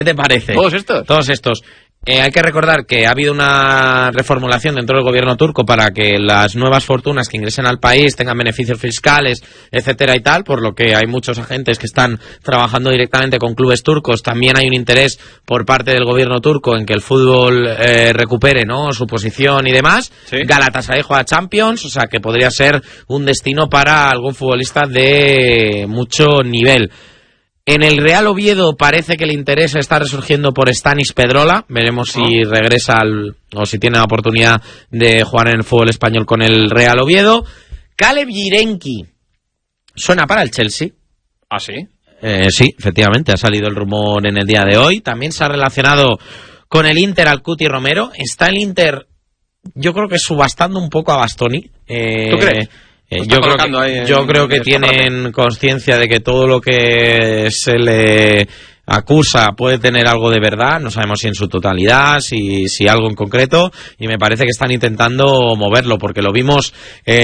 ¿Qué te parece? Todos estos. Hay que recordar que ha habido una reformulación dentro del gobierno turco para que las nuevas fortunas que ingresen al país tengan beneficios fiscales, etcétera y tal, por lo que hay muchos agentes que están trabajando directamente con clubes turcos. También hay un interés por parte del gobierno turco en que el fútbol recupere, ¿no?, su posición y demás. Sí. Galatasaray juega Champions, o sea que podría ser un destino para algún futbolista de mucho nivel. En el Real Oviedo parece que el interés está resurgiendo por Stanis Pedrola. Veremos si regresa o si tiene la oportunidad de jugar en el fútbol español con el Real Oviedo. Caleb Jirenki suena para el Chelsea. ¿Ah, sí? Sí, efectivamente, ha salido el rumor en el día de hoy. También se ha relacionado con el Inter al Cuti Romero. Está el Inter, yo creo que subastando un poco a Bastoni. ¿Tú crees? Yo creo que tienen conciencia de que todo lo que se le acusa puede tener algo de verdad. No sabemos si en su totalidad, si algo en concreto, y me parece que están intentando moverlo, porque lo vimos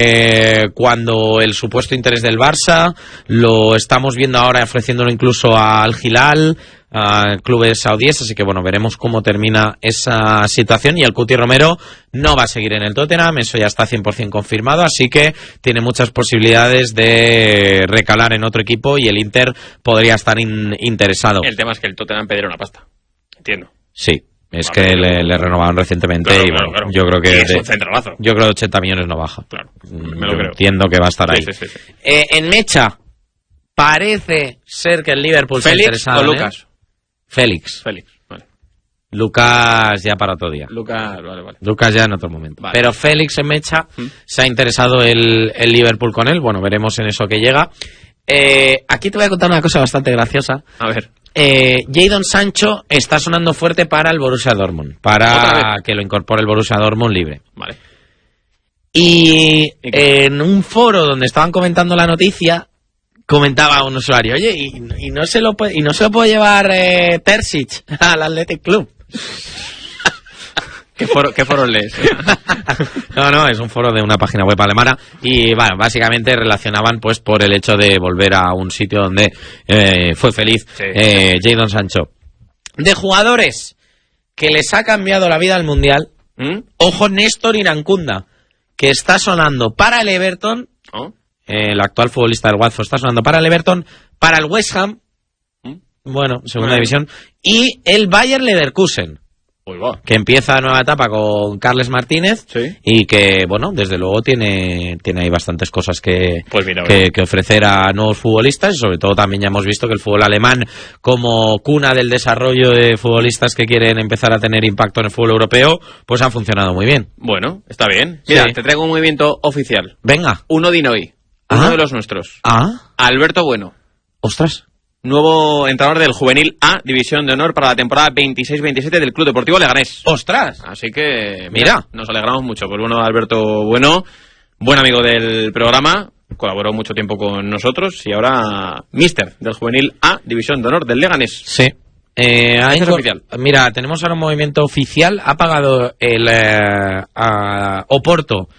cuando el supuesto interés del Barça, lo estamos viendo ahora ofreciéndolo incluso al Hilal, a clubes saudíes, así que bueno, veremos cómo termina esa situación. Y el Cuti Romero no va a seguir en el Tottenham, eso ya está 100% confirmado, así que tiene muchas posibilidades de recalar en otro equipo y el Inter podría estar interesado. El tema es que el Tottenham pediría una pasta, entiendo. Sí, es que le renovaron recientemente, claro, y bueno, claro. Yo creo que es un centralazo. Yo creo que 80 millones no baja. Claro, me lo creo. Entiendo que va a estar ahí. Sí. En Mecha parece ser que el Liverpool se ha interesado. ¿Félix o Lucas? Félix, vale. Lucas ya para otro día. Vale. Lucas ya en otro momento. Vale. Pero Félix en Mecha se ha interesado el Liverpool con él. Bueno, veremos en eso que llega. Aquí te voy a contar una cosa bastante graciosa. A ver. Jadon Sancho está sonando fuerte para el Borussia Dortmund, para que lo incorpore el Borussia Dortmund libre. Vale. Y en un foro donde estaban comentando la noticia, comentaba un usuario, oye, y no se lo puede llevar Terzic al Athletic Club. ¿Qué foro lees? No, es un foro de una página web alemana y bueno, básicamente relacionaban pues por el hecho de volver a un sitio donde fue feliz Jadon Sancho. De jugadores que les ha cambiado la vida al Mundial, ojo, Néstor Irankunda, que está sonando para el Everton. El actual futbolista del Watford está sonando para el Everton, para el West Ham, bueno, segunda división, y el Bayer Leverkusen, que empieza nueva etapa con Carles Martínez, y que, bueno, desde luego tiene ahí bastantes cosas que ofrecer a nuevos futbolistas, y sobre todo también ya hemos visto que el fútbol alemán, como cuna del desarrollo de futbolistas que quieren empezar a tener impacto en el fútbol europeo, pues han funcionado muy bien. Bueno, está bien. Mira, te traigo un movimiento oficial. Venga. Uno de Inoi. Uno de los nuestros. Alberto Bueno. Ostras. Nuevo entrenador del Juvenil A, División de Honor, para la temporada 26-27 del Club Deportivo Leganés. ¡Ostras! Así que, mira, nos alegramos mucho. Pues bueno, Alberto Bueno, buen amigo del programa, colaboró mucho tiempo con nosotros y ahora míster del Juvenil A, División de Honor del Leganés. Sí. Es oficial. Mira, tenemos ahora un movimiento oficial. Ha pagado el Oporto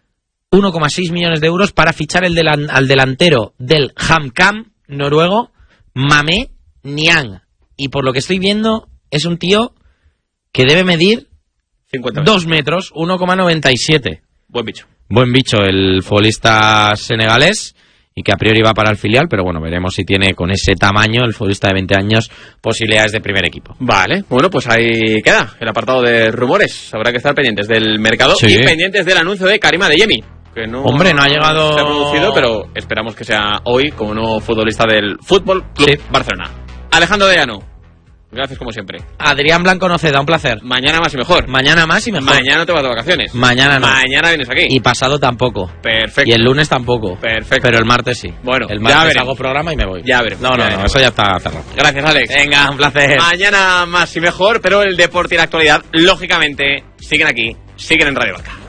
1,6 millones de euros para fichar al delantero del HamKam noruego, Mame Niang. Y por lo que estoy viendo, es un tío que debe medir 2 metros, 1,97. Buen bicho el futbolista senegalés, y que a priori va para el filial, pero bueno, veremos si tiene con ese tamaño el futbolista de 20 años posibilidades de primer equipo. Vale, bueno, pues ahí queda el apartado de rumores. Habrá que estar pendientes del mercado y pendientes del anuncio de Karim Adeyemi. Que no ha llegado. Se ha producido, pero esperamos que sea hoy como nuevo futbolista del Fútbol Club Barcelona. Alejandro de Llano, gracias como siempre. Adrián Blanco Noceda, un placer. Mañana más y mejor. Mañana más y mejor. Mañana no te vas de vacaciones. Mañana no. Mañana vienes aquí. Y pasado tampoco. Perfecto. Y el lunes tampoco. Perfecto. Pero el martes sí. Bueno, el martes hago programa y me voy. Ya veremos. No, eso ya está cerrado. Gracias, Alex. Venga, un placer. Mañana más y mejor, pero el deporte y la actualidad, lógicamente, siguen aquí, siguen en Radio Marca.